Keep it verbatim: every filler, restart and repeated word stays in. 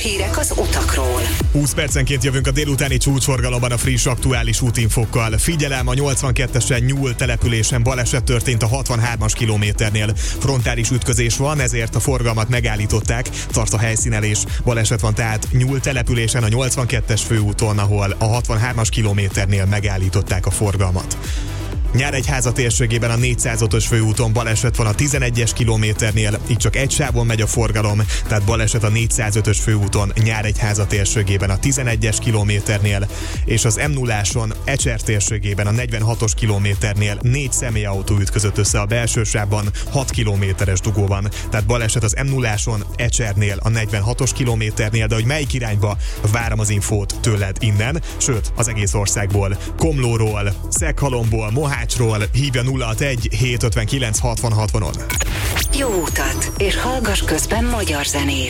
Hírek az utakról. húsz percenként jövünk a délutáni csúcsforgalomban a friss, aktuális útinfokkal. Figyelem, a nyolcvankettesen Nyúl településen baleset történt a hatvanhármas kilométernél. Frontális ütközés van, ezért a forgalmat megállították. Tart a helyszínelés. Baleset van tehát Nyúl településen a nyolcvankettes főúton, ahol a hatvanhármas kilométernél megállították a forgalmat. Nyíregyháza térségében a négyszázötös főúton baleset van a tizenegyes kilométernél, így csak egy sávon megy a forgalom, tehát baleset a négyszázötös főúton Nyíregyháza térségében a tizenegyes kilométernél, és az em nulláson Ecser térségében a negyvenhatos kilométernél négy személyautó ütközött össze a belső sávban, hat kilométeres dugóban, tehát baleset az em nulláson Ecsernél a negyvenhatos kilométernél, de hogy melyik irányba, várom az infót tőled innen, sőt az egész országból, Komlóról, Szeghalomból, Mohá hívja nulla hatvanegy hét ötvenkilenc hatvan hatvanon. Jó utat, és hallgass közben magyar zenét.